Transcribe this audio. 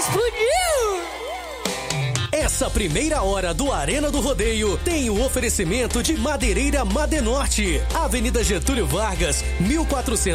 Explodiu! Essa primeira hora do Arena do Rodeio tem o oferecimento de Madeireira Madenorte, Avenida Getúlio Vargas, 1400